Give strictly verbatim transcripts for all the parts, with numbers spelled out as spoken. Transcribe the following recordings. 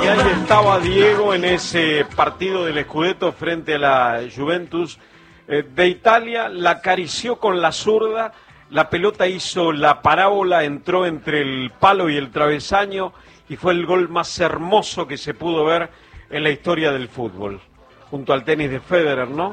Y ahí estaba Diego en ese partido del Scudetto frente a la Juventus eh, de Italia, la acarició con la zurda, la pelota hizo la parábola, entró entre el palo y el travesaño y fue el gol más hermoso que se pudo ver en la historia del fútbol, junto al tenis de Federer, ¿no?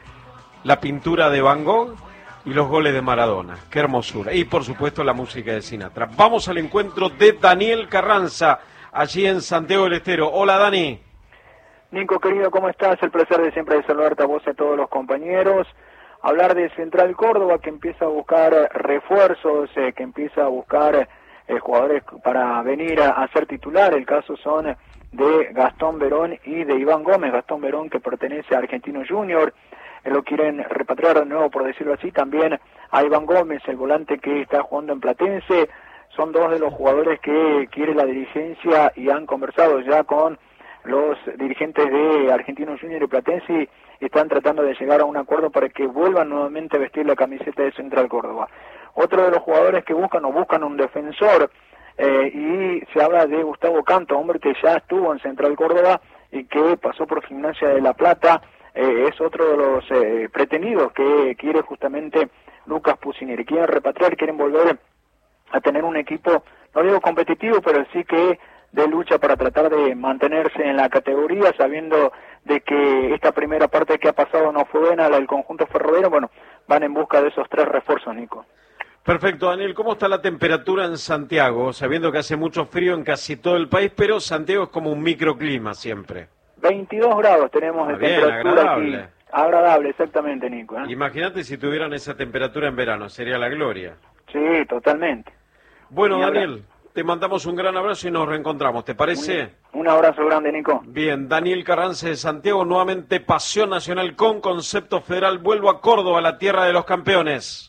La pintura de Van Gogh y los goles de Maradona, qué hermosura, y por supuesto la música de Sinatra. Vamos al encuentro de Daniel Carranza, allí en Santiago del Estero. Hola, Dani. Nico, querido, ¿cómo estás? El placer de siempre de saludarte a vos y a todos los compañeros. Hablar de Central Córdoba, que empieza a buscar refuerzos, eh, que empieza a buscar eh, jugadores para venir a, a ser titular. El caso son de Gastón Verón y de Iván Gómez. Gastón Verón, que pertenece a Argentino Junior, eh, lo quieren repatriar de nuevo, por decirlo así. También a Iván Gómez, el volante que está jugando en Platense. Son dos de los jugadores que quiere la dirigencia y han conversado ya con los dirigentes de Argentino Junior y Platense y están tratando de llegar a un acuerdo para que vuelvan nuevamente a vestir la camiseta de Central Córdoba. Otro de los jugadores que buscan o buscan un defensor eh, y se habla de Gustavo Canto, hombre que ya estuvo en Central Córdoba y que pasó por Gimnasia de La Plata, eh, es otro de los eh, pretendidos que quiere justamente Lucas Pusineri. Quieren repatriar, quieren volver a tener un equipo, no digo competitivo, pero sí que de lucha para tratar de mantenerse en la categoría, sabiendo de que esta primera parte que ha pasado no fue buena, la del conjunto ferroviario. Bueno, van en busca de esos tres refuerzos, Nico. Perfecto, Daniel. ¿Cómo está la temperatura en Santiago? Sabiendo que hace mucho frío en casi todo el país, pero Santiago es como un microclima siempre. veintidós grados tenemos de ah, bien, temperatura agradable. aquí. Agradable, exactamente, Nico. ¿eh? Imagínate si tuvieran esa temperatura en verano, sería la gloria. Sí, totalmente. Bueno, Y Daniel, ahora... te mandamos un gran abrazo y nos reencontramos, ¿te parece? Un, un abrazo grande, Nico. Bien, Daniel Carranza de Santiago, nuevamente Pasión Nacional con concepto federal. Vuelvo a Córdoba, la tierra de los campeones.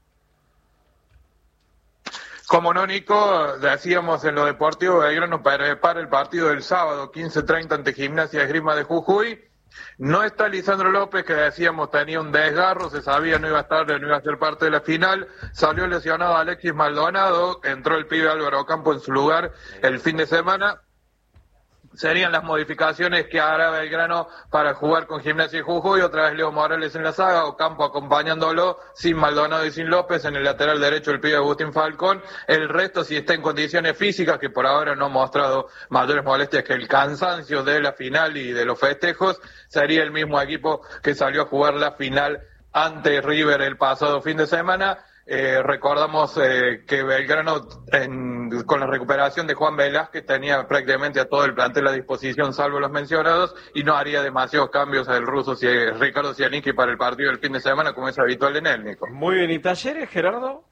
Como no, Nico, decíamos en lo deportivo, Belgrano prepara el partido del sábado, quince treinta ante Gimnasia de Esgrima de Jujuy. No está Lisandro López, que decíamos tenía un desgarro, se sabía no iba a estar, no iba a ser parte de la final. Salió lesionado Alexis Maldonado, entró el pibe Álvaro Campo en su lugar el fin de semana. Serían las modificaciones que hará Belgrano para jugar con Gimnasia y Jujuy. Otra vez Leo Morales en la saga, Ocampo acompañándolo, sin Maldonado y sin López. En el lateral derecho el pibe Agustín Falcón. El resto, si está en condiciones físicas, que por ahora no ha mostrado mayores molestias que el cansancio de la final y de los festejos, sería el mismo equipo que salió a jugar la final ante River el pasado fin de semana. Eh, recordamos eh, que Belgrano, en, con la recuperación de Juan Velázquez, tenía prácticamente a todo el plantel a disposición, salvo los mencionados, y no haría demasiados cambios al ruso si, Ricardo Cianicchi para el partido del fin de semana, como es habitual en él, Nico. Muy bien, ¿y Talleres, Gerardo?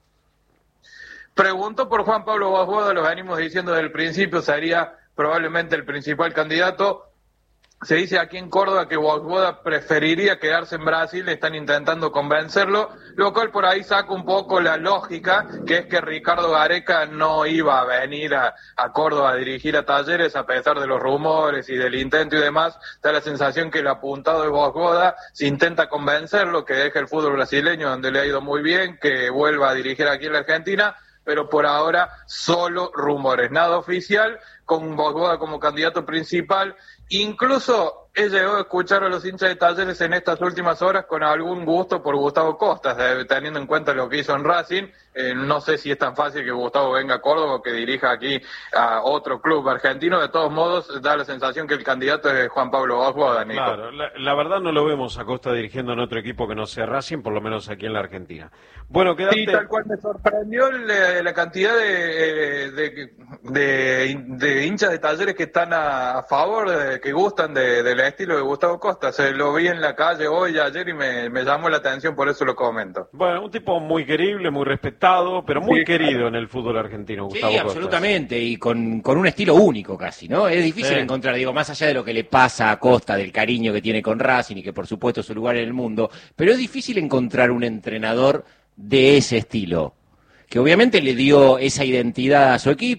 Preguntó por Juan Pablo Bosboda, lo venimos diciendo desde el principio, sería probablemente el principal candidato. Se dice aquí en Córdoba que Bosboda preferiría quedarse en Brasil, están intentando convencerlo, lo cual por ahí saca un poco la lógica, que es que Ricardo Gareca no iba a venir a, a Córdoba a dirigir a Talleres, a pesar de los rumores y del intento y demás. Da la sensación que el apuntado de Bosboda se intenta convencerlo, que deje el fútbol brasileño, donde le ha ido muy bien, que vuelva a dirigir aquí en la Argentina, pero por ahora solo rumores, nada oficial, con Bosboda como candidato principal. Incluso he llegado a escuchar a los hinchas de Talleres en estas últimas horas con algún gusto por Gustavo Costas, eh, teniendo en cuenta lo que hizo en Racing. Eh, no sé si es tan fácil que Gustavo venga a Córdoba o que dirija aquí a otro club argentino. De todos modos, da la sensación que el candidato es Juan Pablo Bosboda, Nico. Claro, la, la verdad no lo vemos a Costa dirigiendo en otro equipo que no sea Racing, por lo menos aquí en la Argentina. Bueno, quedaste... Sí, tal cual me sorprendió la, la cantidad de, de, de, de hinchas de Talleres que están a, a favor, de, que gustan de, del estilo de Gustavo Costa. Se lo vi en la calle hoy, ayer, y me, me llamó la atención, por eso lo comento. Bueno, un tipo muy querible, muy respetado, pero muy sí, querido claro. en el fútbol argentino, Gustavo Sí, Costas. Absolutamente, y con, con un estilo único casi, ¿no? Es difícil sí. encontrar, digo, más allá de lo que le pasa a Costa, del cariño que tiene con Racing y que por supuesto es su lugar en el mundo, pero es difícil encontrar un entrenador de ese estilo, que obviamente le dio esa identidad a su equipo,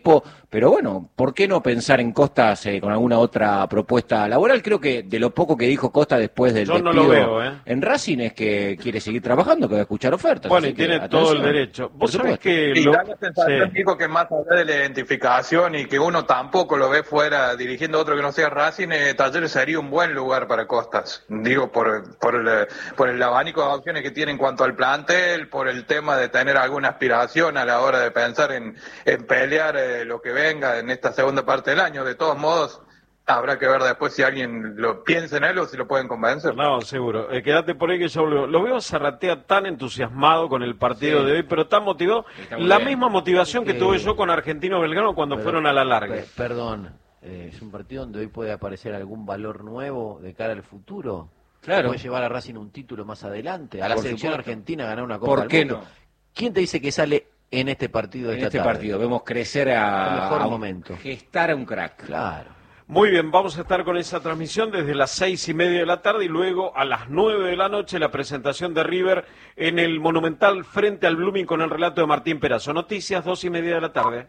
Pero bueno, ¿por qué no pensar en Costas eh, con alguna otra propuesta laboral? Creo que de lo poco que dijo Costas después del Yo despido no lo veo, ¿eh? en Racing es que quiere seguir trabajando, que va a escuchar ofertas. Bueno, así y tiene que, todo el atención. derecho. Por Vos sabés supuesto. que... Y lo- da la sensación, sí. Nico, que más allá de la identificación y que uno tampoco lo ve fuera dirigiendo a otro que no sea Racing, eh, Talleres sería un buen lugar para Costas. Digo, por, por, el, por el abanico de opciones que tiene en cuanto al plantel, por el tema de tener alguna aspiración a la hora de pensar en, en pelear eh, lo que venga en esta segunda parte del año. De todos modos, habrá que ver después si alguien lo piensa en él o si lo pueden convencer. No, seguro. Eh, quédate por ahí que yo lo, lo veo a Zarratea tan entusiasmado con el partido Sí. de hoy, pero tan motivado. Está muy La bien. misma motivación que Que- tuve yo con Argentino Belgrano cuando Pero- fueron a la larga. pe- Perdón, eh, es un partido donde hoy puede aparecer algún valor nuevo de cara al futuro. Claro. Puede llevar a Racing un título más adelante. A la Por selección supuesto. argentina a ganar una Copa ¿Por del qué Mundo. no? ¿Quién te dice que sale en este partido de En esta este tarde? partido vemos crecer a, El mejor a un- momento. gestar a un crack. Claro. Muy bien, vamos a estar con esa transmisión desde las seis y media de la tarde y luego a las nueve de la noche la presentación de River en el Monumental frente al Blooming con el relato de Martín Perazo. Noticias, dos y media de la tarde.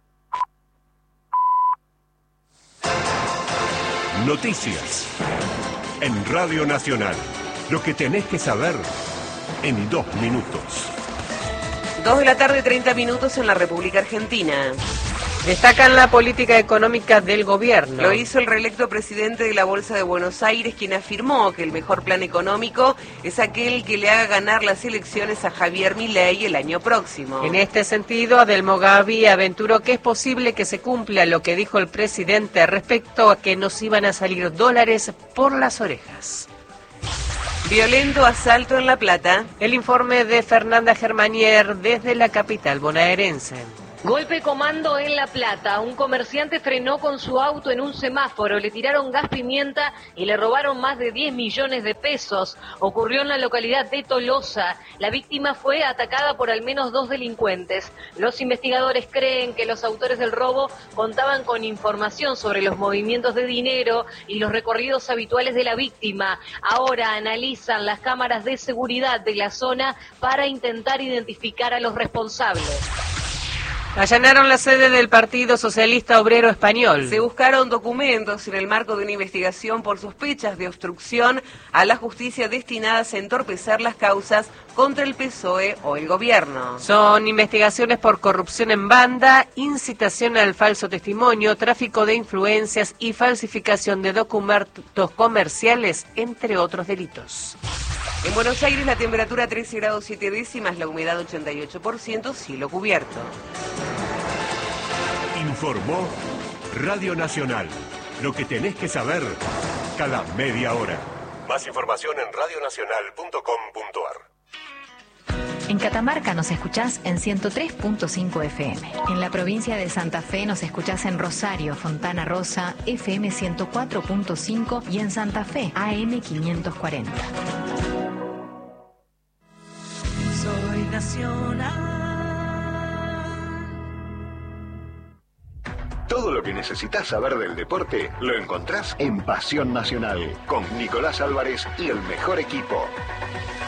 Noticias en Radio Nacional. Lo que tenés que saber en dos minutos. Dos de la tarde, treinta minutos en la República Argentina. Destacan la política económica del gobierno. Lo hizo el reelecto presidente de la Bolsa de Buenos Aires, quien afirmó que el mejor plan económico es aquel que le haga ganar las elecciones a Javier Milei el año próximo. En este sentido, Adelmo Gavi aventuró que es posible que se cumpla lo que dijo el presidente respecto a que nos iban a salir dólares por las orejas. Violento asalto en La Plata. El informe de Fernanda Germanier desde la capital bonaerense. Golpe comando en La Plata. Un comerciante frenó con su auto en un semáforo, le tiraron gas pimienta y le robaron más de diez millones de pesos. Ocurrió en la localidad de Tolosa. La víctima fue atacada por al menos dos delincuentes. Los investigadores creen que los autores del robo contaban con información sobre los movimientos de dinero y los recorridos habituales de la víctima. Ahora analizan las cámaras de seguridad de la zona para intentar identificar a los responsables. Allanaron la sede del Partido Socialista Obrero Español. Se buscaron documentos en el marco de una investigación por sospechas de obstrucción a la justicia destinadas a entorpecer las causas contra el P S O E o el gobierno. Son investigaciones por corrupción en banda, incitación al falso testimonio, tráfico de influencias y falsificación de documentos comerciales, entre otros delitos. En Buenos Aires la temperatura trece grados siete décimas, la humedad ochenta y ocho por ciento, cielo cubierto. Informó Radio Nacional. Lo que tenés que saber cada media hora. Más información en radionacional punto com punto ar. En Catamarca nos escuchás en ciento tres punto cinco F M. En la provincia de Santa Fe nos escuchás en Rosario, Fontana Rosa, F M ciento cuatro punto cinco y en Santa Fe, A M quinientos cuarenta. Soy nacional. Todo lo que necesitas saber del deporte lo encontrás en Pasión Nacional con Nicolás Álvarez y el mejor equipo.